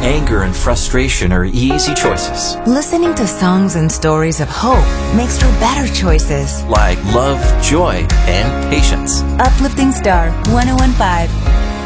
anger and frustration are easy choices. Listening to songs and stories of hope makes for better choices. Like love, joy, and patience. Uplifting Star 1015.